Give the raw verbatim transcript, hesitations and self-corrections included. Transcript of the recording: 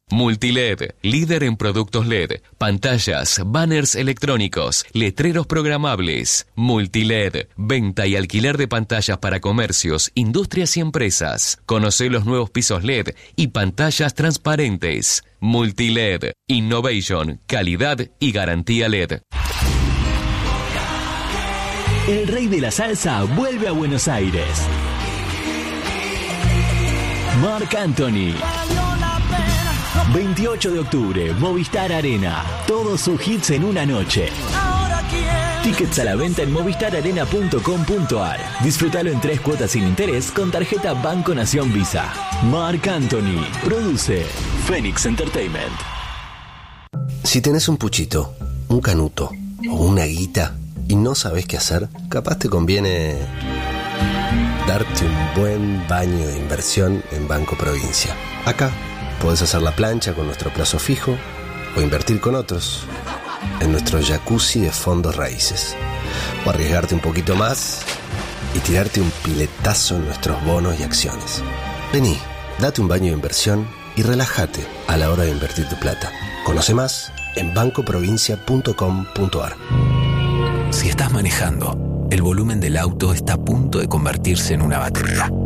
Multiled, líder en productos L E D, pantallas, banners electrónicos, letreros programables. Multiled, venta y alquiler de pantallas para comercios, industrias y empresas. Conoce los nuevos pisos L E D y pantallas transparentes. Multiled, innovation, calidad y garantía L E D. El rey de la salsa vuelve a Buenos Aires. Marc Anthony. veintiocho de octubre, Movistar Arena. Todos sus hits en una noche. Tickets a la venta en movistar arena punto com punto a r. Disfrútalo en tres cuotas sin interés con tarjeta Banco Nación Visa. Marc Anthony. Produce Phoenix Entertainment. Si tenés un puchito, un canuto o una guita y no sabés qué hacer, capaz te conviene darte un buen baño de inversión en Banco Provincia. Acá podés hacer la plancha con nuestro plazo fijo o invertir con otros en nuestro jacuzzi de fondos raíces. O arriesgarte un poquito más y tirarte un piletazo en nuestros bonos y acciones. Vení, date un baño de inversión y relájate a la hora de invertir tu plata. Conoce más en banco provincia punto com punto a r. Si estás manejando, el volumen del auto está a punto de convertirse en una batería.